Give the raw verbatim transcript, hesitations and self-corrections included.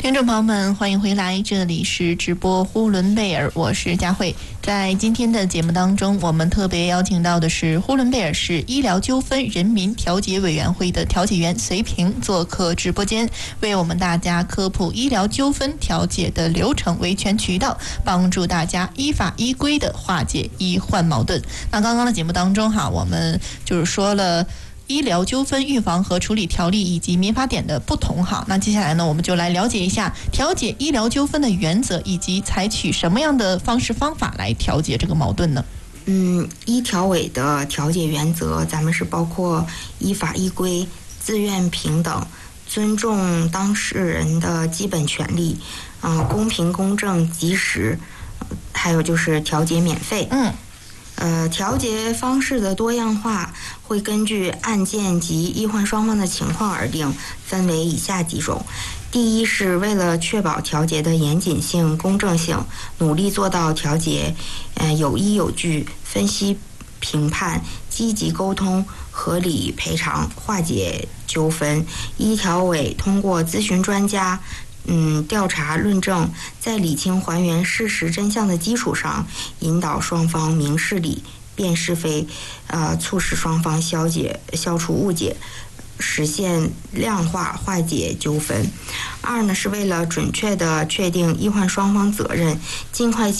听众朋友们，欢迎回来，这里是直播呼伦贝尔，我是佳慧。在今天的节目当中，我们特别邀请到的是呼伦贝尔市医疗纠纷人民调解委员会的调解员隋平做客直播间，为我们大家科普医疗纠纷调解的流程、维权渠道，帮助大家依法依规的化解医患矛盾。那刚刚的节目当中哈，我们就是说了医疗纠纷预防和处理条例以及民法典的不同哈，那接下来呢，我们就来了解一下调解医疗纠纷的原则，以及采取什么样的方式方法来调解这个矛盾呢？ 嗯，医调委的调解原则，咱们是包括依法依规、自愿平等、尊重当事人的基本权利，啊、呃，公平公正及时，还有就是调解免费。 嗯。 呃，调解方式的多样化会根据案件及医患双方的情况而定，分为以下几种。第一，是为了确保调解的严谨性、公正性，努力做到调解呃有依有据、分析评判、积极沟通、合理赔偿、化解纠纷。医调委通过咨询专家，嗯，调查论证，在理清还原事实真相的基础上，引导双方明事理、辨是非，呃，促使双方消解、消除误解，实现量化化解纠纷。二呢，是为了准确地确定医患双方责任，尽快